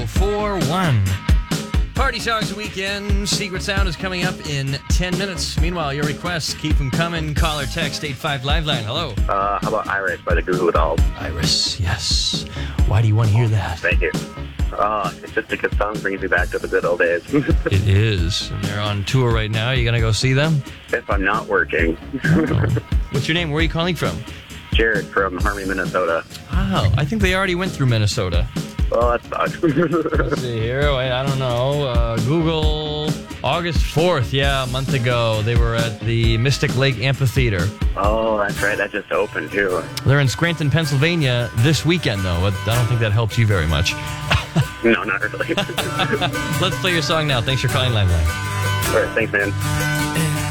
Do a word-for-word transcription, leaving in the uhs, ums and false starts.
oh four one. Party Songs Weekend. Secret Sound is coming up in ten minutes. Meanwhile, your requests, keep them coming. Call or text eight five Live Line. Hello. Uh, how about Iris by the Goo Goo Dolls? Iris, yes. Why do you want to hear that? Thank you. Uh, it's just a good song. Brings me back to the good old days. It is. And they're on tour right now. Are you going to go see them? If I'm not working. What's your name? Where are you calling from? Jared from Harmony, Minnesota. Wow. I think they already went through Minnesota. Oh, that sucks. Let's see here. Wait, I don't know. Uh, Google. August fourth. Yeah, a month ago. They were at the Mystic Lake Amphitheater. Oh, that's right. That just opened, too. They're in Scranton, Pennsylvania this weekend, though. But I don't think that helps you very much. No, not really. Let's play your song now. Thanks for calling Live Line. All right, thanks, man.